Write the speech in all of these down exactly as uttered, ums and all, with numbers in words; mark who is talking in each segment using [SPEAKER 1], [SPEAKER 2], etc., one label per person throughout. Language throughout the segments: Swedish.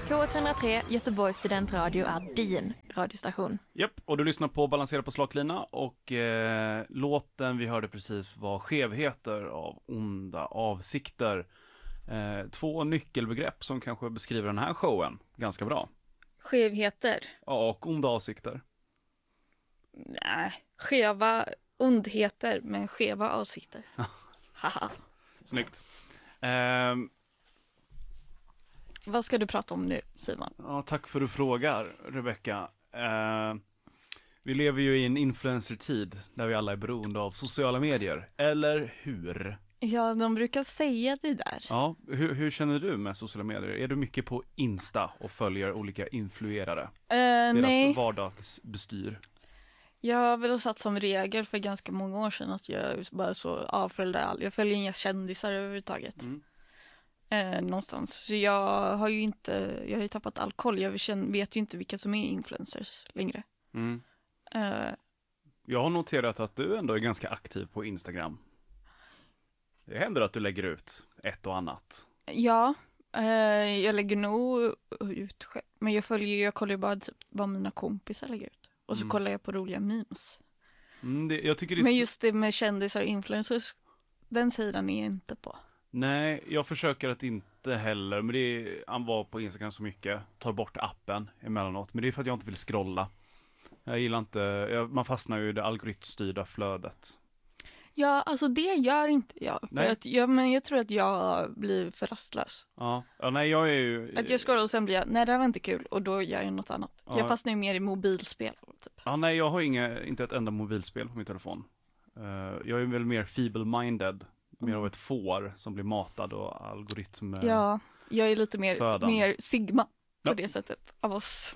[SPEAKER 1] K två noll tre, Göteborgs studentradio, är din radiostation.
[SPEAKER 2] Japp, och du lyssnar på Balansera på slaklina och eh, låten vi hörde precis var Skevheter av Onda avsikter. Eh, två nyckelbegrepp som kanske beskriver den här showen ganska bra.
[SPEAKER 3] Skevheter?
[SPEAKER 2] Ja, och onda avsikter.
[SPEAKER 3] Nej, skeva ondheter med skeva avsikter. Haha.
[SPEAKER 2] Snyggt. Eh,
[SPEAKER 3] Vad ska du prata om nu, Simon?
[SPEAKER 2] ja, tack för att du frågar, Rebecca. Eh, vi lever ju i en influencer-tid där vi alla är beroende av sociala medier. Eller hur?
[SPEAKER 3] Ja, de brukar säga det där.
[SPEAKER 2] Ja, hur, hur känner du med sociala medier? Är du mycket på Insta och följer olika influerare?
[SPEAKER 3] Uh,
[SPEAKER 2] Deras
[SPEAKER 3] nej,
[SPEAKER 2] vardagsbestyr.
[SPEAKER 3] jag har väl satt som regel för ganska många år sedan att jag bara så avföljde all. Jag följer inga kändisar överhuvudtaget.
[SPEAKER 2] Mm.
[SPEAKER 3] Eh, någonstans. Så jag har ju inte, jag har ju tappat all koll. Jag känner, vet ju inte vilka som är influencers längre.
[SPEAKER 2] Mm.
[SPEAKER 3] Eh,
[SPEAKER 2] Jag har noterat att du ändå är ganska aktiv på Instagram. Det händer att du lägger ut ett och annat.
[SPEAKER 3] ja, eh, jag lägger nog ut själv. Men jag följer jag kollar ju bara typ vad mina kompisar lägger ut. Och så
[SPEAKER 2] Mm.
[SPEAKER 3] kollar jag på roliga memes.
[SPEAKER 2] Mm, det, jag tycker det är
[SPEAKER 3] Men
[SPEAKER 2] så-
[SPEAKER 3] just det med kändisar och influencers, den sidan är jag inte på.
[SPEAKER 2] Nej, jag försöker att inte heller. Men det är, han var på Instagram så mycket. Tar bort appen emellanåt. Men det är för att jag inte vill scrolla. Jag gillar inte, jag, man fastnar ju i det algoritmstyrda flödet.
[SPEAKER 3] Ja, alltså det gör inte jag. För
[SPEAKER 2] Nej.
[SPEAKER 3] att jag men jag tror att jag blir för rastlös.
[SPEAKER 2] Ja, ja nej jag är ju...
[SPEAKER 3] Att jag scrollar och sen blir jag, nej det här var inte kul. Och då gör jag något annat.
[SPEAKER 2] Ja.
[SPEAKER 3] Jag fastnar ju mer i mobilspel. Typ.
[SPEAKER 2] Ja, nej jag har inga, inte ett enda mobilspel på min telefon. Uh, jag är väl mer feeble-minded. Mer av ett får som blir matad och algoritm.
[SPEAKER 3] Ja, jag är lite mer,
[SPEAKER 2] Födan.
[SPEAKER 3] mer sigma på
[SPEAKER 2] Ja.
[SPEAKER 3] det sättet av oss.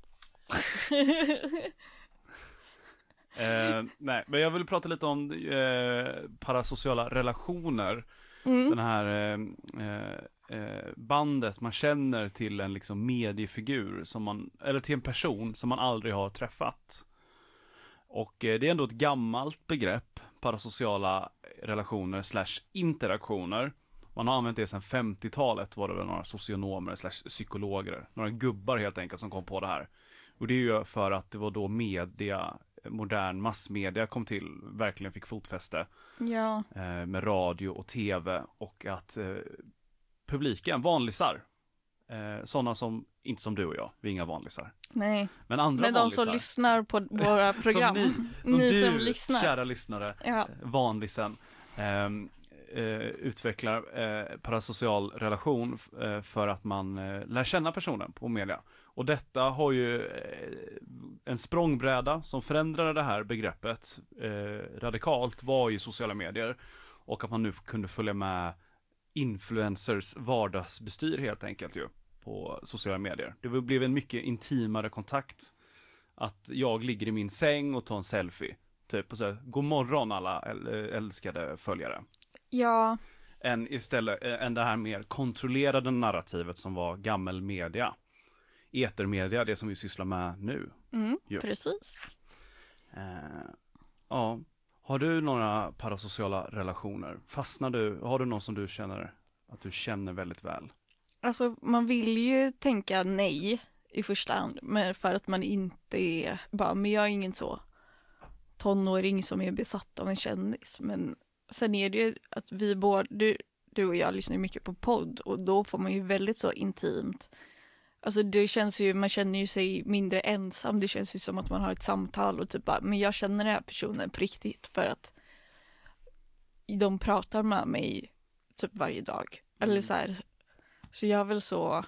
[SPEAKER 2] Uh, nej, men jag vill prata lite om uh, parasociala relationer.
[SPEAKER 3] Mm.
[SPEAKER 2] Den här uh, uh, bandet man känner till en liksom mediefigur som man, eller till en person som man aldrig har träffat. Och eh, det är ändå ett gammalt begrepp, parasociala relationer slash interaktioner. Man har använt det sedan femtiotalet, var det väl några socionomer slash psykologer, några gubbar helt enkelt som kom på det här. Och det är ju för att det var då media, modern massmedia kom till, verkligen fick fotfäste
[SPEAKER 3] Ja,
[SPEAKER 2] eh, med radio och tv och att eh, publiken, vanlisar, eh, sådana som, inte som du och jag, vi är inga vanlisar.
[SPEAKER 3] nej.
[SPEAKER 2] Men andra
[SPEAKER 3] Men de
[SPEAKER 2] vanlisar.
[SPEAKER 3] som lyssnar på våra program.
[SPEAKER 2] Som ni, som
[SPEAKER 3] Ni
[SPEAKER 2] du,
[SPEAKER 3] som lyssnar.
[SPEAKER 2] kära lyssnare,
[SPEAKER 3] Ja.
[SPEAKER 2] vanlisen, ehm, eh, utvecklar eh, parasocial relation eh, för att man eh, lär känna personen på media. Och detta har ju eh, en språngbräda som förändrade det här begreppet eh, radikalt var ju sociala medier. Och att man nu kunde följa med influencers vardagsbestyr helt enkelt ju på sociala medier. Det blev en mycket intimare kontakt. Att jag ligger i min säng och tar en selfie. Typ och så här, god morgon alla äl- älskade följare.
[SPEAKER 3] Ja,
[SPEAKER 2] Än istället, än det här mer kontrollerade narrativet som var gammelmedia. Etermedia, det som vi sysslar med nu.
[SPEAKER 3] mm,
[SPEAKER 2] Jo.
[SPEAKER 3] precis.
[SPEAKER 2] Eh, ja. Har du några parasociala relationer? Fastnar du, har du någon som du känner att du känner väldigt väl?
[SPEAKER 3] Alltså man vill ju tänka nej i första hand. Men för att man inte är, bara, men jag är ingen så tonåring som är besatt av en kändis. Men sen är det ju att vi båda, du, du och jag lyssnar mycket på podd. Och då får man ju väldigt så intimt. Alltså det känns ju, man känner ju sig mindre ensam. Det känns ju som att man har ett samtal och typ bara, men jag känner den här personen på riktigt. För att de pratar med mig typ varje dag. Eller så här. Så jag är väl så,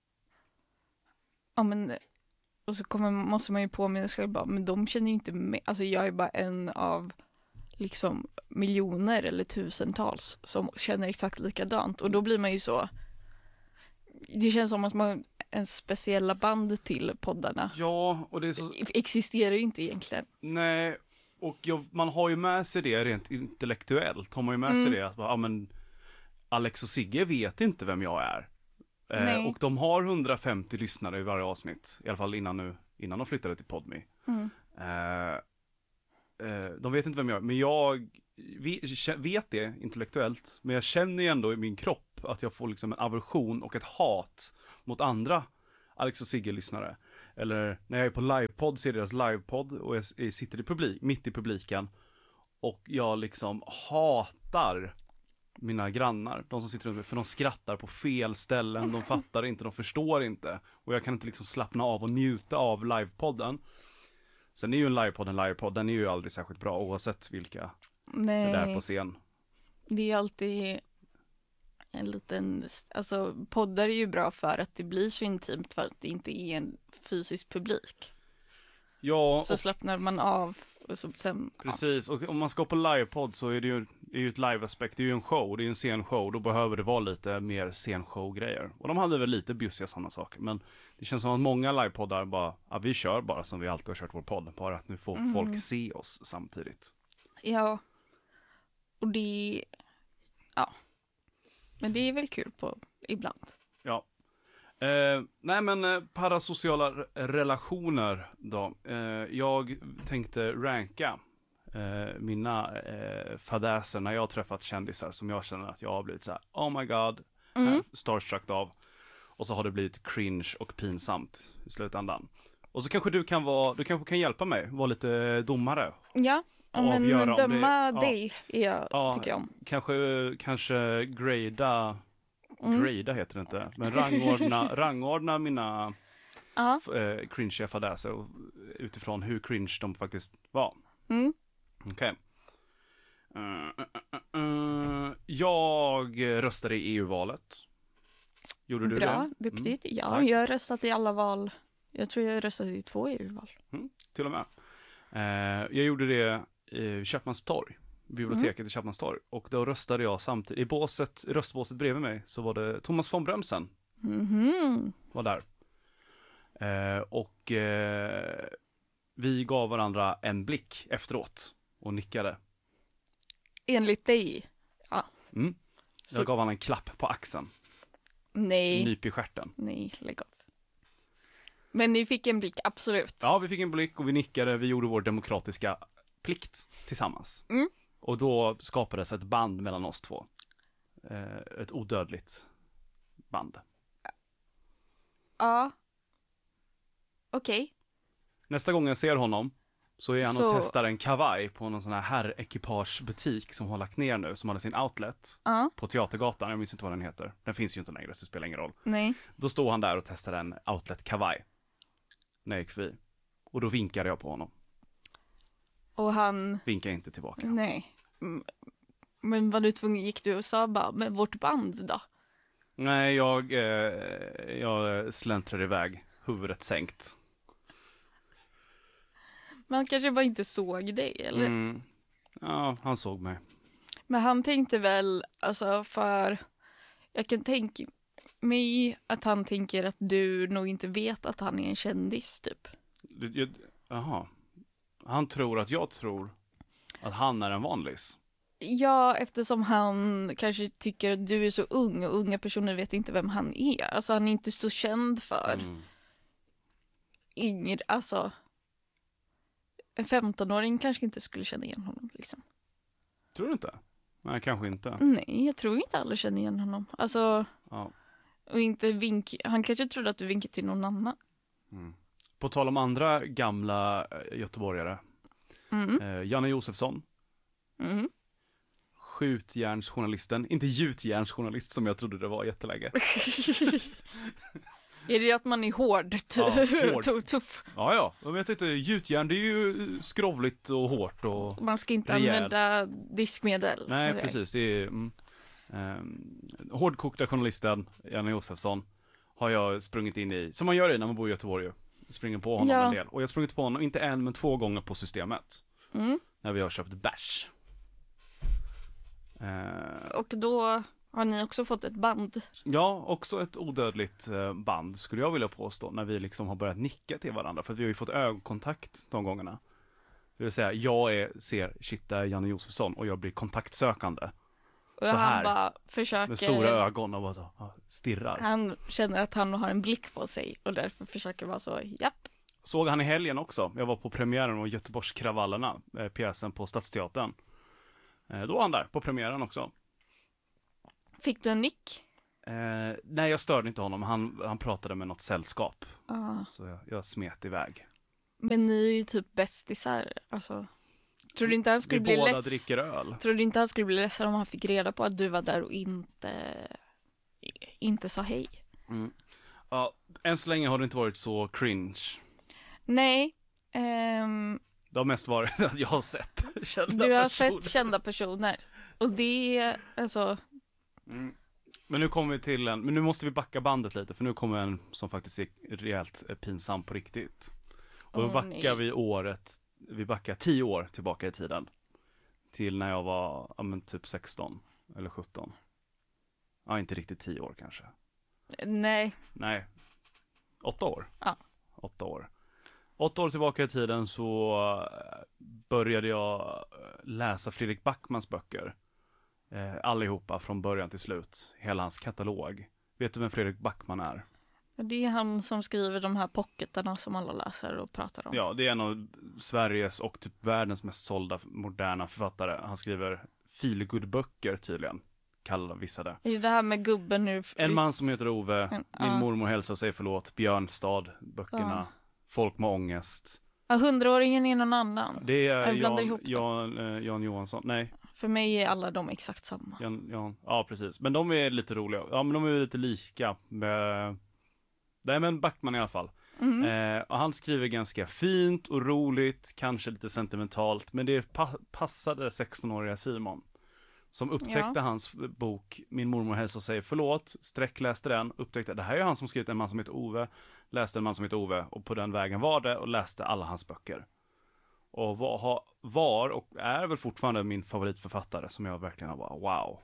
[SPEAKER 3] ja men, och så kommer, måste man ju påminna sig själv bara, men de känner ju inte mig, alltså jag är bara en av liksom miljoner eller tusentals som känner exakt likadant. Och då blir man ju så, det känns som att man, en speciella band till poddarna
[SPEAKER 2] Ja, och det är så...
[SPEAKER 3] existerar ju inte egentligen.
[SPEAKER 2] Nej, och jag, man har ju med sig det rent intellektuellt. Har man ju med sig
[SPEAKER 3] Mm.
[SPEAKER 2] det att ja, men Alex och Sigge vet inte vem jag är.
[SPEAKER 3] Nej.
[SPEAKER 2] Eh, och de har hundrafemtio lyssnare i varje avsnitt. I alla fall innan, nu, innan de flyttade till Podme.
[SPEAKER 3] Mm.
[SPEAKER 2] Eh, eh, de vet inte vem jag är. Men jag vet, vet det intellektuellt. Men jag känner ju ändå i min kropp att jag får liksom en aversion och ett hat mot andra Alex och Sigge-lyssnare. Eller när jag är på livepodd så är deras livepodd och jag sitter i publik, mitt i publiken. Och jag liksom hatar mina grannar, de som sitter runt mig, för de skrattar på fel ställen, de fattar inte, de förstår inte. Och jag kan inte liksom slappna av och njuta av livepodden. Sen är ju en livepodd en livepodd, den är ju aldrig särskilt bra oavsett vilka
[SPEAKER 3] Nej.
[SPEAKER 2] det är på scen.
[SPEAKER 3] Det är alltid en liten, alltså poddar är ju bra för att det blir så intimt för att det inte är en fysisk publik.
[SPEAKER 2] Ja,
[SPEAKER 3] Så
[SPEAKER 2] och
[SPEAKER 3] slappnar man av och så sen,
[SPEAKER 2] precis, och om man ska på livepodd så är det ju, det är ju ett live-aspekt, det är ju en show, det är ju en scenshow, då behöver det vara lite mer scenshow-grejer. Och de hade väl lite bjussiga sådana saker, men det känns som att många livepoddar bara, ja vi kör bara som vi alltid har kört vår podd, bara att nu får
[SPEAKER 3] Mm.
[SPEAKER 2] folk se oss samtidigt.
[SPEAKER 3] ja. Och det, ja. Men det är väl kul på ibland.
[SPEAKER 2] Ja. Eh, nej men eh, parasociala r- relationer då. Eh, jag tänkte ranka eh, mina eh, fadäser när jag har träffat kändisar som jag känner att jag har blivit så här: oh my god,
[SPEAKER 3] Mm.
[SPEAKER 2] eh, starstruck av. Och så har det blivit cringe och pinsamt i slutändan. Och så kanske du kan vara, du kanske kan hjälpa mig, vara lite domare.
[SPEAKER 3] Ja, men
[SPEAKER 2] avgöra om
[SPEAKER 3] döma
[SPEAKER 2] det- ja.
[SPEAKER 3] dig är jag,
[SPEAKER 2] Ja.
[SPEAKER 3] tycker jag om.
[SPEAKER 2] Kanske, kanske grada,
[SPEAKER 3] Mm.
[SPEAKER 2] grada heter det inte, men rangordna, rangordna mina
[SPEAKER 3] Ja.
[SPEAKER 2] eh, cringe fadäser utifrån hur cringe de faktiskt var.
[SPEAKER 3] Mm.
[SPEAKER 2] Okej. Uh, uh, uh, jag röstade i E U-valet. Gjorde du
[SPEAKER 3] Bra,
[SPEAKER 2] det?
[SPEAKER 3] duktigt. Ja,
[SPEAKER 2] tack.
[SPEAKER 3] jag har röstat i alla val. Jag tror jag har röstat i två E U-val.
[SPEAKER 2] Mm, till och med. Eh, jag gjorde det i Köpmanstorg, biblioteket i Köpmanstorg. Och då röstade jag samtidigt, i båset, i röstbåset bredvid mig så var det Thomas von Brömsen
[SPEAKER 3] Mhm.
[SPEAKER 2] var där. Eh, och eh, vi gav varandra en blick efteråt och nickade.
[SPEAKER 3] Enligt dig?
[SPEAKER 2] Mm.
[SPEAKER 3] Så,
[SPEAKER 2] Jag gav honom en klapp på axeln,
[SPEAKER 3] nej,
[SPEAKER 2] nyp i stjärten.
[SPEAKER 3] nej, lägg av. Men ni fick en blick, absolut.
[SPEAKER 2] Ja, vi fick en blick och vi nickade, vi gjorde vår demokratiska plikt tillsammans.
[SPEAKER 3] Mm.
[SPEAKER 2] Och då skapades ett band mellan oss två. Eh, ett odödligt band.
[SPEAKER 3] Ja. Okej.
[SPEAKER 2] Nästa gång jag ser honom så är han och
[SPEAKER 3] Så-
[SPEAKER 2] testar en kavaj på någon sån här herrekipagebutik som har lagt ner nu, som hade sin outlet
[SPEAKER 3] Ja,
[SPEAKER 2] på Teatergatan, jag minns inte vad den heter. Den finns ju inte längre så det spelar ingen roll.
[SPEAKER 3] nej.
[SPEAKER 2] Då stod han där och testade en outlet kavaj när jag gick förbi. Och då vinkade jag på honom.
[SPEAKER 3] Och han,
[SPEAKER 2] Vinkade inte tillbaka.
[SPEAKER 3] nej. Mm. Men var du tvungen, gick du och sa bara, men vårt band då?
[SPEAKER 2] Nej, jag, eh, jag släntrade iväg, huvudet sänkt.
[SPEAKER 3] Man kanske bara inte såg dig, eller?
[SPEAKER 2] Mm. Ja, han såg mig.
[SPEAKER 3] Men han tänkte väl, alltså för, jag kan tänka mig att han tänker att du nog inte vet att han är en kändis, typ.
[SPEAKER 2] Det- jag- Jaha. Han tror att jag tror att han är en vanlis.
[SPEAKER 3] Ja, eftersom han kanske tycker att du är så ung och unga personer vet inte vem han är. Alltså han är inte så känd för
[SPEAKER 2] Mm.
[SPEAKER 3] yngre, alltså en femtonåring kanske inte skulle känna igen honom liksom.
[SPEAKER 2] Tror du inte? Nej, kanske inte.
[SPEAKER 3] Nej, jag tror inte alla känner igen honom. Alltså,
[SPEAKER 2] Ja.
[SPEAKER 3] och inte vink, han kanske trodde att du vinkade till någon annan.
[SPEAKER 2] Mm. På tal om andra gamla eh, göteborgare.
[SPEAKER 3] Mm.
[SPEAKER 2] Eh, Janne Josefsson.
[SPEAKER 3] Mm.
[SPEAKER 2] Skjutjärnsjournalisten. Inte gjutjärnsjournalist som jag trodde det var jättelänge.
[SPEAKER 3] Är det att man är hård?
[SPEAKER 2] Ja, hård.
[SPEAKER 3] Tu- tuff.
[SPEAKER 2] Ja, ja. Men jag tänkte, gjutjärn det är ju skrovligt och hårt och...
[SPEAKER 3] Man ska inte
[SPEAKER 2] Rejält.
[SPEAKER 3] använda diskmedel.
[SPEAKER 2] Nej,
[SPEAKER 3] Okej.
[SPEAKER 2] precis. Det är... Mm, um, hårdkokta journalisten Janne Josefsson har jag sprungit in i, som man gör i när man bor i Göteborg ju. Springer på honom
[SPEAKER 3] Ja.
[SPEAKER 2] en del. Och jag har sprungit på honom, inte en men två gånger på Systemet.
[SPEAKER 3] Mm.
[SPEAKER 2] När vi har köpt bärs. Eh,
[SPEAKER 3] Och då har ni också fått ett band.
[SPEAKER 2] ja, också ett odödligt eh, band skulle jag vilja påstå. När vi liksom har börjat nicka till varandra. För att vi har ju fått ögonkontakt de gångerna. Det vill säga, jag är, ser, shit, där är Janne Josefsson. Och jag blir kontaktsökande.
[SPEAKER 3] Och
[SPEAKER 2] Så
[SPEAKER 3] han
[SPEAKER 2] här,
[SPEAKER 3] bara försöker.
[SPEAKER 2] Med stora ögon och bara så, ah, stirrar.
[SPEAKER 3] Han känner att han har en blick på sig och därför försöker vara så, japp.
[SPEAKER 2] Såg han i helgen också. Jag var på premiären av Göteborgskravallerna, eh, pjäsen på Stadsteatern. Eh, då var han där på premiären också.
[SPEAKER 3] Fick du en nick?
[SPEAKER 2] Eh, nej, jag störde inte honom. Han, han pratade med något sällskap.
[SPEAKER 3] Ja.
[SPEAKER 2] Så jag, jag smet iväg.
[SPEAKER 3] Men ni är ju typ bästisar. Alltså, tror du inte han skulle
[SPEAKER 2] Vi
[SPEAKER 3] bli
[SPEAKER 2] båda
[SPEAKER 3] less...
[SPEAKER 2] dricker öl.
[SPEAKER 3] Tror du inte han skulle bli ledsen om han fick reda på att du var där och inte, inte sa hej?
[SPEAKER 2] Mm. Ja, än så länge har det inte varit så cringe.
[SPEAKER 3] Nej. ehm,
[SPEAKER 2] Det har mest varit att jag har sett kända
[SPEAKER 3] du har
[SPEAKER 2] personer.
[SPEAKER 3] sett kända personer. Och det är alltså...
[SPEAKER 2] Mm. Men nu kommer vi till en, men nu måste vi backa bandet lite, för nu kommer en som faktiskt är rejält pinsam på riktigt. Och då
[SPEAKER 3] Åh,
[SPEAKER 2] backar
[SPEAKER 3] nej.
[SPEAKER 2] vi året, vi backar tio år tillbaka i tiden. Till när jag var, ja men typ sexton eller sjutton. Ja, inte riktigt tio år kanske.
[SPEAKER 3] Nej.
[SPEAKER 2] Nej, åtta år.
[SPEAKER 3] Ja.
[SPEAKER 2] Åtta år. Åtta år tillbaka i tiden så eh, började jag läsa Fredrik Backmans böcker. Eh, allihopa från början till slut. Hela hans katalog. Vet du vem Fredrik Backman är?
[SPEAKER 3] Det är han som skriver de här pocketarna som alla läser och pratar om.
[SPEAKER 2] Ja, det är en av Sveriges och typ världens mest sålda moderna författare. Han skriver feelgood-böcker tydligen. Kallar vissa det.
[SPEAKER 3] Är det det här med gubben nu?
[SPEAKER 2] En man som heter Ove.
[SPEAKER 3] En-
[SPEAKER 2] Min
[SPEAKER 3] ja.
[SPEAKER 2] mormor hälsar sig förlåt. Björnstad. Böckerna.
[SPEAKER 3] Ja.
[SPEAKER 2] Folk med ångest.
[SPEAKER 3] Ja, hundraåringen är någon annan.
[SPEAKER 2] Det är
[SPEAKER 3] Jag blandar
[SPEAKER 2] Jan,
[SPEAKER 3] ihop dem.
[SPEAKER 2] Jan, eh, Jan Johansson. Nej,
[SPEAKER 3] För mig är alla de exakt samma.
[SPEAKER 2] Jan, Jan. Ja, precis. Men de är lite roliga. Ja, men de är lite lika. Med... Nej, men Backman i alla fall.
[SPEAKER 3] Mm.
[SPEAKER 2] Eh, och han skriver ganska fint och roligt. Kanske lite sentimentalt. Men det pa- passade sexton-åriga Simon. Som upptäckte
[SPEAKER 3] Ja.
[SPEAKER 2] hans bok Min mormor hälsar sig förlåt. Sträckläste den. Upptäckte det här är han som skrivit En man som heter Ove. Läste En man som heter Ove. Och på den vägen var det. Och läste alla hans böcker. Och var, ha- var och är väl fortfarande min favoritförfattare. Som jag verkligen har bara wow.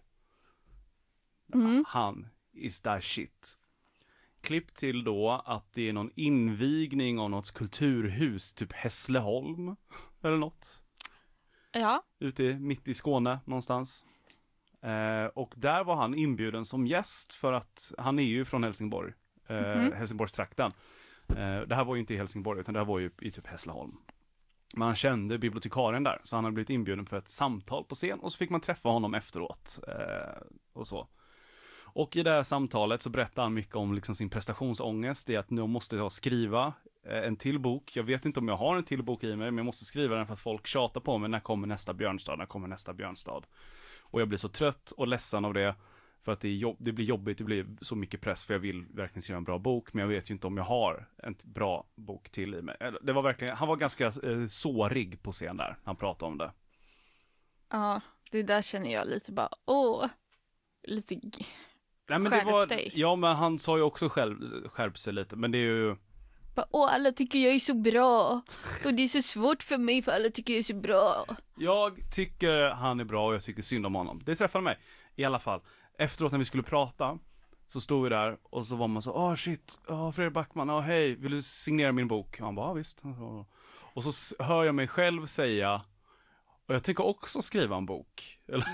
[SPEAKER 3] Mm.
[SPEAKER 2] Han is that shit. Klipp till då att det är någon invigning av något kulturhus. Typ Hässleholm. Eller något.
[SPEAKER 3] Ja.
[SPEAKER 2] Ute i- mitt i Skåne någonstans. Eh, och där var han inbjuden som gäst. För att han är ju från Helsingborg. Eh,
[SPEAKER 3] Mhm.
[SPEAKER 2] Helsingborgstrakten. Eh, det här var ju inte i Helsingborg utan det här var ju i typ Hässleholm. Men han kände bibliotekarien där. Så han hade blivit inbjuden för ett samtal på scen. Och så fick man träffa honom efteråt. Eh, och så. Och i det här samtalet så berättar han mycket om liksom sin prestationsångest. Det är att nu måste jag skriva eh, en till bok. Jag vet inte om jag har en till bok i mig. Men jag måste skriva den för att folk tjatar på mig. När kommer nästa Björnstad? När kommer nästa Björnstad? Och jag blir så trött och ledsen av det. För att det, är jobb- det blir jobbigt. Det blir så mycket press. För jag vill verkligen skriva en bra bok. Men jag vet ju inte om jag har en t- bra bok till i mig. Eller, Det var verkligen, han var ganska eh, sårig på scen där. Han pratade om det.
[SPEAKER 3] Ja, det där känner jag lite bara, åh, lite, g-
[SPEAKER 2] Nej, men
[SPEAKER 3] Skärp
[SPEAKER 2] det var,
[SPEAKER 3] dig.
[SPEAKER 2] ja, men han sa ju också själv, skärp sig lite. Men det är ju...
[SPEAKER 3] bara, åh, alla tycker jag är så bra. Och det är så svårt för mig för alla tycker jag är så bra.
[SPEAKER 2] Jag tycker han är bra och jag tycker synd om honom. Det träffade mig. I alla fall. Efteråt när vi skulle prata. Så stod vi där och så var man så. Åh oh, shit. Ja, Fredrik Backman. Ja, hej. Vill du signera min bok? Och han bara, ja, visst. Och så s- hör jag mig själv säga. Och jag tänker också skriva en bok. Eller?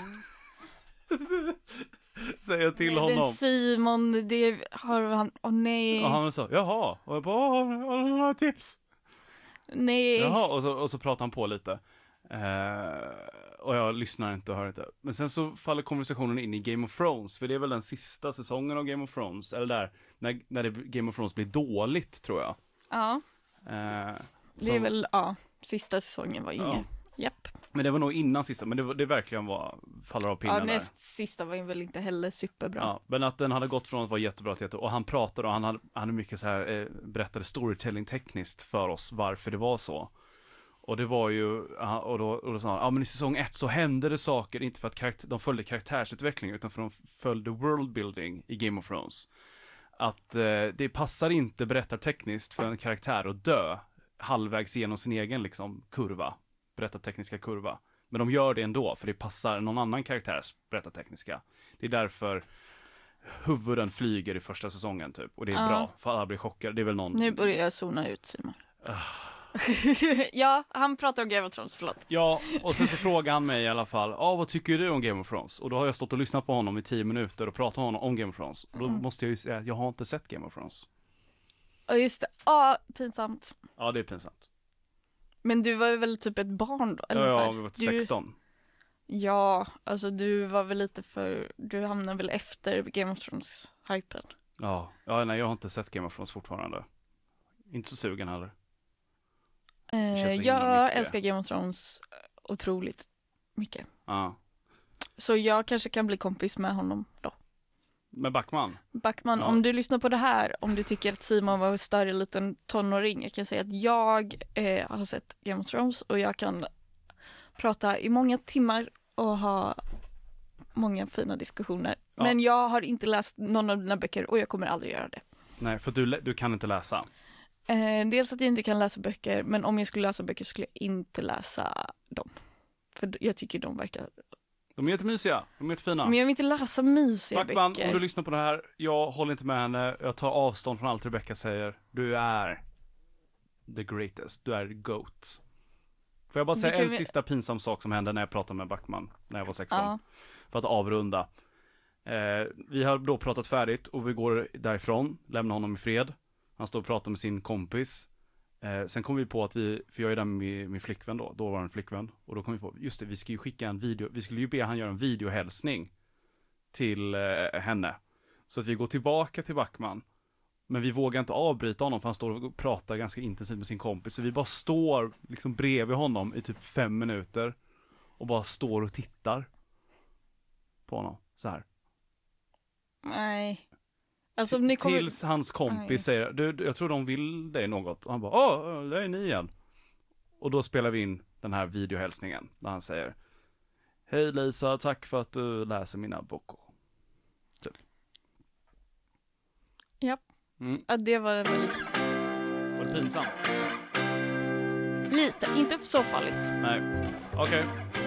[SPEAKER 2] Säger jag till
[SPEAKER 3] Nej, men
[SPEAKER 2] honom.
[SPEAKER 3] Simon, det har han, åh nej,
[SPEAKER 2] Och han sa, jaha. Och jag bara, "Åh, har du några tips?
[SPEAKER 3] nej.
[SPEAKER 2] Jaha, och så, och så pratar han på lite. Eh, och jag lyssnar inte och hör inte. Men sen så faller konversationen in i Game of Thrones. För det är väl den sista säsongen av Game of Thrones. Eller där, när, när det, Game of Thrones blir dåligt, tror jag.
[SPEAKER 3] Ja,
[SPEAKER 2] Eh,
[SPEAKER 3] det
[SPEAKER 2] som-
[SPEAKER 3] är väl, ja, sista säsongen var
[SPEAKER 2] Ja.
[SPEAKER 3] inget, japp.
[SPEAKER 2] Men det var nog innan sista. Men det, var- det verkligen var, faller av pinnen
[SPEAKER 3] Ja,
[SPEAKER 2] där.
[SPEAKER 3] näst sista var ju väl inte heller superbra.
[SPEAKER 2] Ja, men att den hade gått från att vara jättebra till jätte... Och han pratade och han hade, han hade mycket så här, eh, berättade storytelling tekniskt för oss varför det var så. Och det var ju, ja, och då, och då sa han, ja men i säsong ett så hände det saker, inte för att karaktär, de följde karaktärsutveckling, utan för att de följde worldbuilding i Game of Thrones. Att eh, det passar inte berättartekniskt för en karaktär att dö halvvägs genom sin egen liksom kurva, berättartekniska kurva. Men de gör det ändå, för det passar någon annan karaktärs berättartekniska. Det är därför huvuden flyger i första säsongen typ, och det är
[SPEAKER 3] Ja.
[SPEAKER 2] bra, för alla blir chockade. Det är väl någon...
[SPEAKER 3] Nu börjar jag zona ut, Simon. Ja, han pratar om Game of Thrones, förlåt.
[SPEAKER 2] Ja, och sen så frågar han mig i alla fall, ja ah, vad tycker du om Game of Thrones? Och då har jag stått och lyssnat på honom i tio minuter och pratat med honom om Game of Thrones. Och då
[SPEAKER 3] Mm.
[SPEAKER 2] måste jag ju säga, jag har inte sett Game of Thrones.
[SPEAKER 3] Ja, just det. Ja, pinsamt.
[SPEAKER 2] Ja, det är pinsamt.
[SPEAKER 3] Men du var ju väl typ ett barn då? Eller
[SPEAKER 2] Ja,
[SPEAKER 3] så här,
[SPEAKER 2] jag har varit
[SPEAKER 3] du...
[SPEAKER 2] sexton.
[SPEAKER 3] Ja, alltså du var väl lite för, du hamnade väl efter Game of Thrones-hypen.
[SPEAKER 2] Ja, ja nej jag har inte sett Game of Thrones fortfarande. Inte så sugen heller.
[SPEAKER 3] Eh,
[SPEAKER 2] känns så himla
[SPEAKER 3] jag
[SPEAKER 2] mycket.
[SPEAKER 3] älskar Game of Thrones otroligt mycket.
[SPEAKER 2] Ja.
[SPEAKER 3] Så jag kanske kan bli kompis med honom då.
[SPEAKER 2] Med Backman?
[SPEAKER 3] Backman,
[SPEAKER 2] Ja.
[SPEAKER 3] om du lyssnar på det här, om du tycker att Simon var en större liten tonåring, jag kan säga att jag eh, har sett Game of Thrones och jag kan prata i många timmar och ha många fina diskussioner.
[SPEAKER 2] Ja.
[SPEAKER 3] Men jag har inte läst någon av dina böcker och jag kommer aldrig göra det.
[SPEAKER 2] Nej, för du, du kan inte läsa.
[SPEAKER 3] Eh, dels att jag inte kan läsa böcker, men om jag skulle läsa böcker skulle jag inte läsa dem. För jag tycker de verkar...
[SPEAKER 2] De är jättemysiga, de är jättefina.
[SPEAKER 3] Men jag vill inte läsa mysiga
[SPEAKER 2] Backman,
[SPEAKER 3] böcker.
[SPEAKER 2] om du lyssnar på det här, jag håller inte med henne. Jag tar avstånd från allt Rebecca säger. Du är the greatest. Du är GOAT. Får jag bara
[SPEAKER 3] Det
[SPEAKER 2] säga
[SPEAKER 3] kan
[SPEAKER 2] en
[SPEAKER 3] vi-
[SPEAKER 2] sista pinsam sak som hände när jag pratade med Backman när jag var sexton.
[SPEAKER 3] Ja.
[SPEAKER 2] För att avrunda. Eh, vi har då pratat färdigt och vi går därifrån, lämnar honom i fred. Han står och pratar med sin kompis. Eh, sen kom vi på att vi, för jag är där med min flickvän då, då var det en flickvän. Och då kom vi på, just det, vi ska ju skicka en video, vi skulle ju be han göra en videohälsning till eh, henne. Så att vi går tillbaka till Backman. Men vi vågar inte avbryta honom för han står och pratar ganska intensivt med sin kompis. Så vi bara står liksom bredvid honom i typ fem minuter. Och bara står och tittar på honom, så här.
[SPEAKER 3] Nej. Alltså om ni kommer...
[SPEAKER 2] Tills hans kompis
[SPEAKER 3] Nej.
[SPEAKER 2] säger, du, du, jag tror de vill dig något. Och han bara, åh, det är ni igen. Och då spelar vi in den här videohälsningen. Där han säger, hej Lisa, tack för att du läser mina böcker. Typ.
[SPEAKER 3] Ja.
[SPEAKER 2] Mm.
[SPEAKER 3] Ja, det var väl
[SPEAKER 2] Var det pinsamt?
[SPEAKER 3] lite, inte så farligt.
[SPEAKER 2] Nej. Okej.